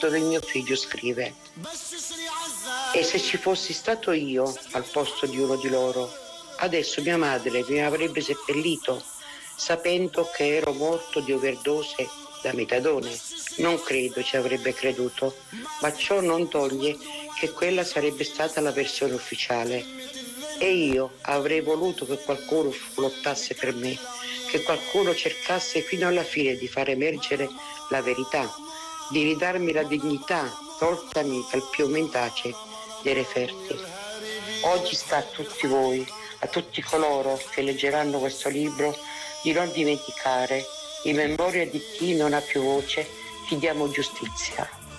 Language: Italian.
dove mio figlio scrive: e se ci fossi stato io al posto di uno di loro, adesso mia madre mi avrebbe seppellito sapendo che ero morto di overdose da metadone? Non credo ci avrebbe creduto, ma ciò non toglie che quella sarebbe stata la versione ufficiale. E io avrei voluto che qualcuno lottasse per me, che qualcuno cercasse fino alla fine di far emergere la verità, di ridarmi la dignità toltami dal più mendace dei referti. Oggi sta a tutti voi, a tutti coloro che leggeranno questo libro, di non dimenticare, in memoria di chi non ha più voce, chiediamo giustizia.